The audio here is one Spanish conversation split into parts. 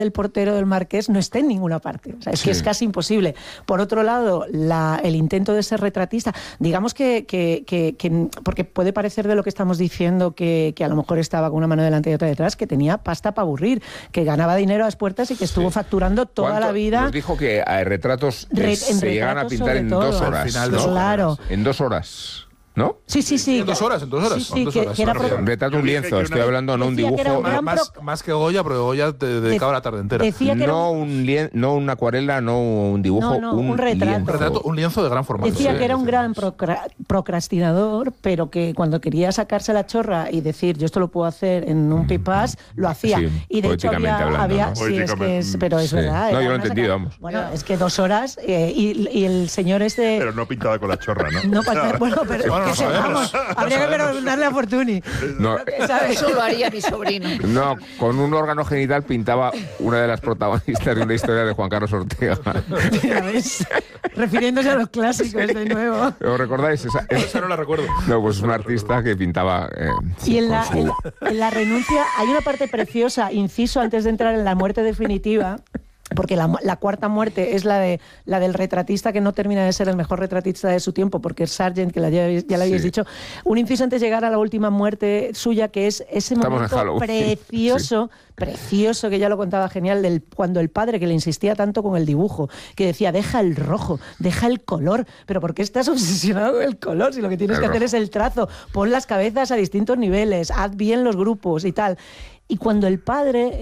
del portero del Marqués no esté en ninguna parte. O sea, es que es casi imposible. Por otro lado, el intento de ser retratista, digamos que porque puede parecer de lo que estamos diciendo que a lo mejor estaba con una mano delante y otra detrás, que tenía pasta para aburrir, que ganaba dinero a las puertas y que estuvo facturando toda la vida. Nos dijo que retratos se llegan a pintar en 2 horas. Al final, ¿no? Claro. En 2 horas. ¿No? Sí. En 2 horas. Sí, que era un retrato, un lienzo, estoy hablando, no un dibujo. Más que Goya, porque Goya te dedicaba la tarde entera. No una acuarela, no un dibujo, un retrato. Un lienzo de gran formato. Decía que era un gran procrastinador, pero que cuando quería sacarse la chorra y decir, yo esto lo puedo hacer en un pipás, lo hacía. Sí, y de hecho había pero es verdad. No, yo lo he entendido, vamos. Bueno, es que 2 horas y el señor este... Pero no pintaba con la chorra, ¿no? No, bueno, pero que sepamos. Habría que preguntarle a Fortuny. No, eso lo haría mi sobrino. No, con un órgano genital pintaba una de las protagonistas de una historia de Juan Carlos Ortega. Ya ves, refiriéndose a los clásicos de nuevo. ¿Os recordáis? Esa no la recuerdo. No, pues un artista que pintaba... y en la renuncia hay una parte preciosa, inciso, antes de entrar en la muerte definitiva, porque la cuarta muerte es la del retratista que no termina de ser el mejor retratista de su tiempo, porque es Sargent, que ya lo habéis dicho. Un inciso antes de llegar a la última muerte suya, que es ese momento precioso, que ya lo contaba genial, cuando el padre, que le insistía tanto con el dibujo, que decía, deja el rojo, deja el color, pero ¿por qué estás obsesionado con el color? Si lo que tienes que hacer es el trazo, pon las cabezas a distintos niveles, haz bien los grupos y tal. Y cuando el padre,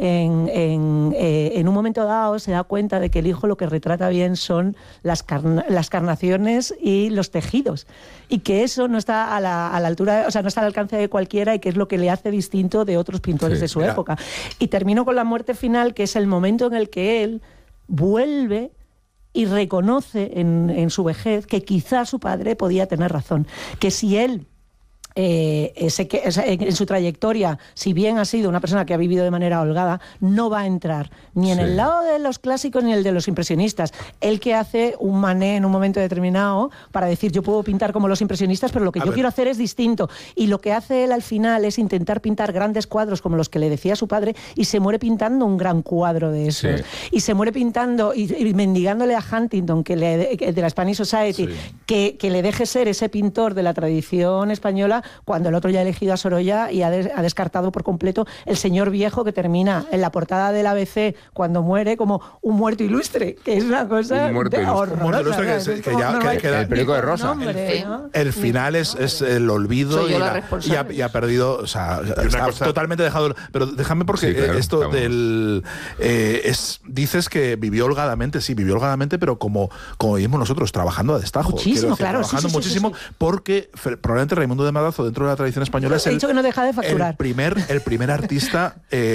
en un momento dado, se da cuenta de que el hijo lo que retrata bien son las carnaciones y los tejidos, y que eso no está a la altura, o sea, no está al alcance de cualquiera, y que es lo que le hace distinto de otros pintores de su época. Y termino con la muerte final, que es el momento en el que él vuelve y reconoce en su vejez que quizá su padre podía tener razón, que si él en su trayectoria, si bien ha sido una persona que ha vivido de manera holgada, no va a entrar ni en el lado de los clásicos ni el de los impresionistas. Él que hace un Manet en un momento determinado para decir, yo puedo pintar como los impresionistas, pero lo que yo quiero hacer es distinto. Y lo que hace él al final es intentar pintar grandes cuadros como los que le decía su padre, y se muere pintando un gran cuadro de esos. Y se muere pintando y mendigándole a Huntington, de la Spanish Society, que le deje ser ese pintor de la tradición española, cuando el otro ya ha elegido a Sorolla y ha descartado por completo el señor viejo, que termina en la portada del ABC cuando muere como un muerto ilustre, que es una cosa horrorosa. El periódico de Rosa. El final es el olvido y ha perdido, o sea, está totalmente dejado. Pero déjame, porque esto del... dices que vivió holgadamente, vivió holgadamente, pero como vivimos nosotros, trabajando a destajo. Muchísimo, claro. Trabajando muchísimo, porque probablemente Raimundo de Madrazo, dentro de la tradición española, es dicho que no deja de facturar. el primer artista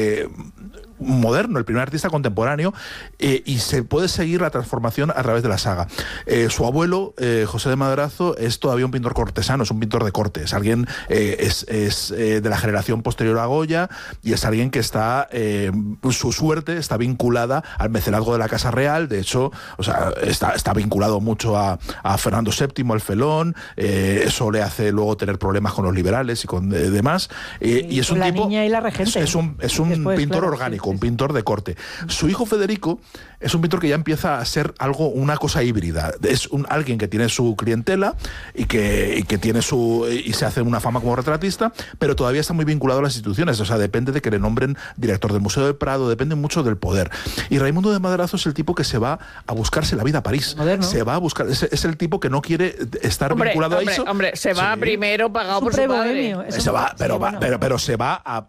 moderno, el primer artista contemporáneo, y se puede seguir la transformación a través de la saga. Su abuelo, José de Madrazo, es todavía un pintor cortesano, es un pintor de corte, es alguien de la generación posterior a Goya, y es alguien que está, su suerte está vinculada al mecenazgo de la Casa Real. De hecho, o sea, está vinculado mucho a Fernando VII, el Felón. Eso le hace luego tener problemas con los liberales y con demás, y es un la tipo, niña y la regente. es un pintor orgánico, un pintor de corte. Su hijo Federico es un pintor que ya empieza a ser una cosa híbrida. Es alguien que tiene su clientela y que tiene y se hace una fama como retratista, pero todavía está muy vinculado a las instituciones. O sea, depende de que le nombren director del Museo del Prado, depende mucho del poder. Y Raimundo de Madrazo es el tipo que se va a buscarse la vida a París. Moderno. Se va a buscar, es el tipo que no quiere estar vinculado a eso. Se va primero pagado por su padre. Se va, pero se va a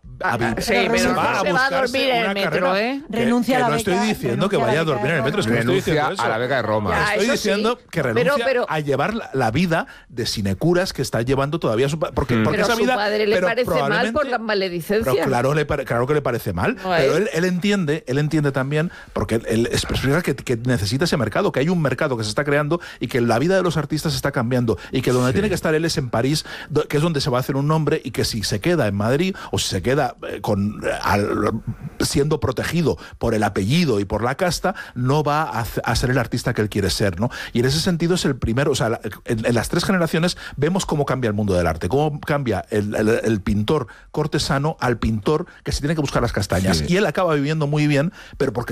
dormir en el metro, ¿eh? Renuncia a la beca. No estoy diciendo que vaya a dormir en el metro, es que no estoy diciendo eso. A la beca de Roma. Estoy diciendo que renuncia a llevar la vida de sinecuras que está llevando todavía su padre. Porque esa vida, su padre le parece mal por la maledicencia. Pero claro que le parece mal. Pero él entiende también, porque él expresa que necesita ese mercado, que hay un mercado que se está creando y que la vida de los artistas está cambiando, y que donde tiene que estar él es en París, que es donde se va a hacer un nombre, y que si se queda en Madrid o si se queda siendo protegido por el apellido y por la casta, no va a ser el artista que él quiere ser, ¿no? Y en ese sentido es el primero, o sea, en las tres generaciones vemos cómo cambia el mundo del arte, cómo cambia el pintor cortesano al pintor que se tiene que buscar las castañas. Y él acaba viviendo muy bien, pero porque